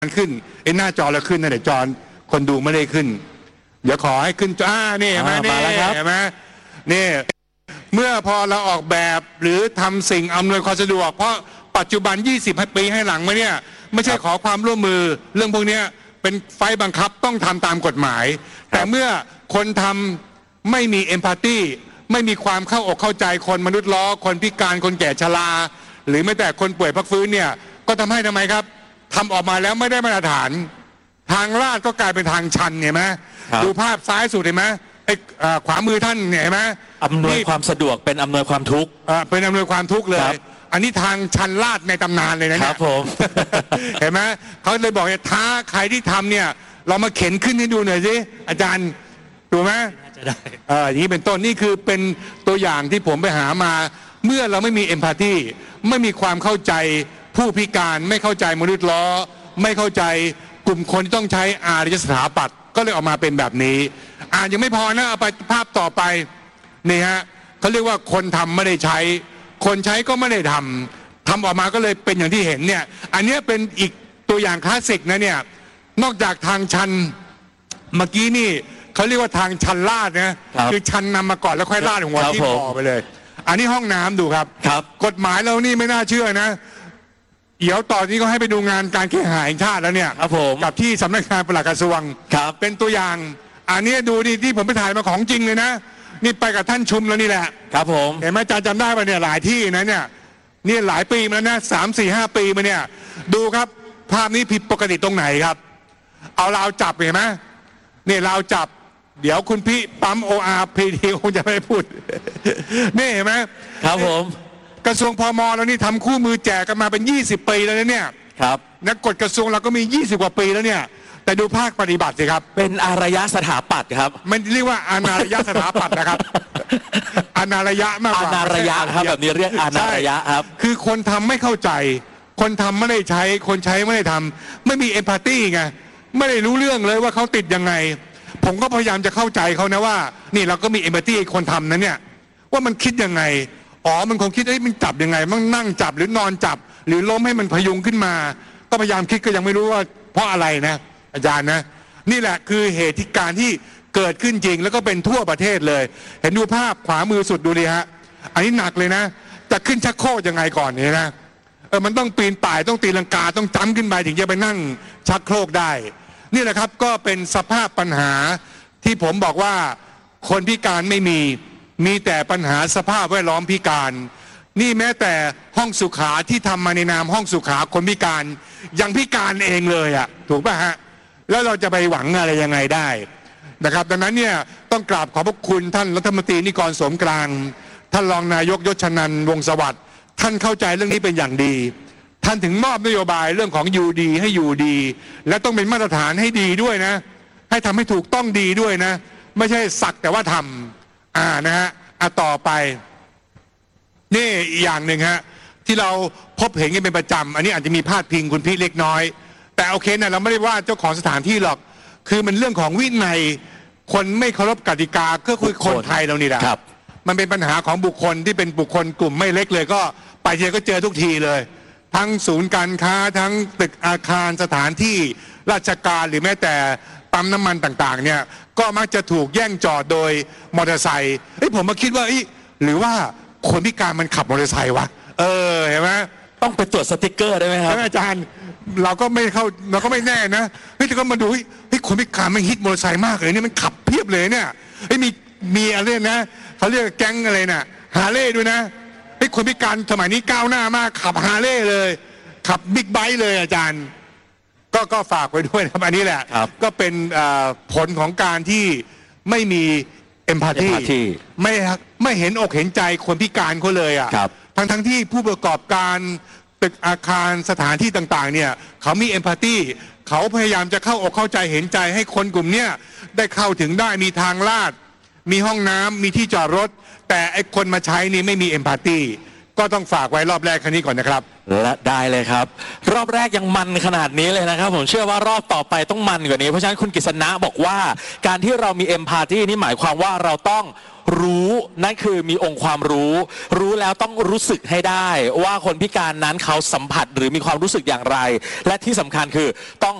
ขึ้นไอ้หน้าจอเราขึ้นนะเดี๋ยวจอคนดูไม่ได้ขึ้นเดี๋ยวขอให้ขึ้นจอนี่มาแล้วครับเห็นไหมนี่เมื่อพอเราออกแบบหรือทำสิ่งอำนวยความสะดวกเพราะปัจจุบัน20 ปีให้หลังมาเนี่ยไม่ใช่ขอความร่วมมือเรื่องพวกนี้เป็นไฟบังคับต้องทำตามกฎหมายแต่เมื่อคนทำไม่มีเอมพัตตีไม่มีความเข้าอกเข้าใจคนมนุษย์ล้อคนพิการคนแก่ชราหรือแม้แต่คนป่วยพักฟื้นเนี่ยก็ทำให้ทำไมครับทำออกมาแล้วไม่ได้มาตรฐานทางลาดก็กลายเป็นทางชันเห็นไหมดูภาพซ้ายสุดเห็นไหมไอ้ขวามือท่านเห็นไหมอำนวยความสะดวกเป็นอำนวยความทุกข์เป็นอำนวยความทุกข์เลยอันนี้ทางชันลาดในตำนานเลยนะเนี่ยครับผมเห็นไหมเขาเลยบอกว่าท้าใครที่ทำเนี่ยเรามาเข็นขึ้นให้ดูหน่อยสิอาจารย์ถูกไหมจะได้อย่างนี้เป็นต้นนี่คือเป็นตัวอย่างที่ผมไปหามาเมื่อเราไม่มีเอมพัตตีไม่มีความเข้าใจผู้พิการไม่เข้าใจมนุษย์ล้อไม่เข้าใจกลุ่มคนที่ต้องใช้อารยสถาปัตย์ก็เลยออกมาเป็นแบบนี้ยังไม่พอนะเอาไปภาพต่อไปนี่ฮะเขาเรียกว่าคนทำไม่ได้ใช้คนใช้ก็ไม่ได้ทำออกมาก็เลยเป็นอย่างที่เห็นเนี่ยอันนี้เป็นอีกตัวอย่างคลาสสิกนะเนี่ยนอกจากทางชันเมื่อกี้นี่เขาเรียกว่าทางชันลาดนะคือชันนำมาก่อนแล้วค่อยลาดหัวที่คอไปเลยอันนี้ห้องน้ำดูครับกฎหมายเรานี่ไม่น่าเชื่อนะเดี๋ยวต่อนี้ก็ให้ไปดูงานการแข่งขันแห่งชาติแล้วเนี่ยกับที่สำนักงานปลัดกระทรวงเป็นตัวอย่างอันนี้ดูนี่ที่ผมไปถ่ายมาของจริงเลยนะนี่ไปกับท่านชุมแล้วนี่แหละครับผมเห็นไหมอาจารย์จำได้ป่ะเนี่ยหลายที่นะเนี่ยนี่หลายปีมาแล้วนะ3-4-5 ปีมาเนี่ยดูครับภาพนี้ผิดปกติตรงไหนครับเอาราวจับเห็นไหมนี่ราวจับเดี๋ยวคุณพี่ปั๊ม ORPT คงจะไม่พูดนี่เห็นไหมครับผมกระทรวงพม.เรานี่ทำคู่มือแจกกันมาเป็น20 ปีแล้วเนี่ยครับนักกฎกระทรวงเราก็มี20 กว่าปีแล้วเนี่ยแต่ดูภาคปฏิบัติสิครับเป็นอารยสถาปัตย์ครับมันเรียกว่าอานารยสถาปัตย์นะครับอานารยะมากกว่าอานารยะครับแบบนี้เรียกอานารยะครับคือคนทำไม่เข้าใจคนทำไม่ได้ใช้คนใช้ไม่ได้ทำไม่มีเอมพัตตีไงไม่ได้รู้เรื่องเลยว่าเขาติดยังไงผมก็พยายามจะเข้าใจเขานะว่านี่เราก็มีเอมพัตตีคนทำนั้นเนี่ยว่ามันคิดยังไงมันคงคิดมันจับยังไงมันนั่งจับหรือนอนจับหรือล้มให้มันพยุงขึ้นมาก็พยายามคิดก็ยังไม่รู้ว่าเพราะอะไรนะอาจารย์นะนี่แหละคือเหตุการณ์ที่เกิดขึ้นจริงแล้วก็เป็นทั่วประเทศเลยเห็นดูภาพขวามือสุดดูดิฮะอันนี้หนักเลยนะจะขึ้นชักโครกยังไงก่อนเนี่ยนะมันต้องปีนป่ายต้องตีลังกาต้องจ้ำขึ้นไปถึงจะไปนั่งชักโครกได้นี่แหละครับก็เป็นสภาพปัญหาที่ผมบอกว่าคนพิการไม่มีแต่ปัญหาสภาพแวดล้อมพิการนี่แม้แต่ห้องสุขาที่ทำมาในนามห้องสุขาคนพิการยังพิการเองเลยอ่ะถูกป่ะฮะแล้วเราจะไปหวังอะไรยังไงได้นะครับดังนั้นเนี่ยต้องกราบขอบพระคุณท่านรัฐมนตรีนิกร โสมกลางท่านรองนายกยศชนันท์วงศ์สวัสดิ์ท่านเข้าใจเรื่องนี้เป็นอย่างดีท่านถึงมอบนโยบายเรื่องของอยู่ดีให้อยู่ดีและต้องเป็นมาตรฐานให้ดีด้วยนะให้ทำให้ถูกต้องดีด้วยนะไม่ใช่สักแต่ว่าทำนะฮะต่อไปนี่อีกอย่างหนึ่งฮะที่เราพบเห็นกันเป็นประจำอันนี้อาจจะมีพาดพิงคุณพี่เล็กน้อยแต่โอเคนะเราไม่ได้ว่าเจ้าของสถานที่หรอกคือมันเรื่องของวินัยคนไม่เคารพกติกาก็คือคนไทยเรานี่แหละมันเป็นปัญหาของบุคคลที่เป็นบุคคลกลุ่มไม่เล็กเลยก็ไปเจอก็เจอทุกทีเลยทั้งศูนย์การค้าทั้งตึกอาคารสถานที่ราชการหรือแม้แต่ปั๊มน้ำมันต่างๆเนี่ยก็มักจะถูกแย่งจอดโดยมอเตอร์ไซค์ผมมาคิดว่าหรือว่าคนพิการมันขับมอเตอร์ไซค์วะเห็นไหมต้องไปตรวจสติกเกอร์ได้ไหมครับอาจารย์เราก็ไม่แน่นะแต่ก็มาดูคนพิการมันฮิตมอเตอร์ไซค์มากเลยเนี่ยมันขับเพียบเลยเนี่ยมีอะไรนะเขาเรียกแก๊งอะไรนะฮาร์เลย์ด้วยนะคนพิการสมัยนี้ก้าวหน้ามากขับฮาร์เลย์เลยขับบิ๊กไบค์เลยอาจารย์ก็ฝากไว้ด้วยนะอันนี้แหละก็เป็นผลของการที่ไม่มีเอมพัตตีไม่เห็นอกเห็นใจคนพิการเขาเลยทั้งที่ผู้ประกอบการตึกอาคารสถานที่ต่างๆเนี่ยเขามีเอมพัตตีเขาพยายามจะเข้าอกเข้าใจเห็นใจให้คนกลุ่มเนี้ยได้เข้าถึงได้มีทางลาดมีห้องน้ำมีที่จอดรถแต่ไอ้คนมาใช้นี่ไม่มีเอมพัตตีก็ต้องฝากไว้รอบแรกคันนี้ก่อนนะครับและได้เลยครับรอบแรกยังมันขนาดนี้เลยนะครับผมเชื่อว่ารอบต่อไปต้องมันกว่านี้เพราะฉะนั้นคุณกฤษณะบอกว่าการที่เรามีเอมพาธีนี่หมายความว่าเราต้องรู้นั่นคือมีองค์ความรู้แล้วต้องรู้สึกให้ได้ว่าคนพิการนั้นเขาสัมผัสหรือมีความรู้สึกอย่างไร และที่สำคัญคือต้อง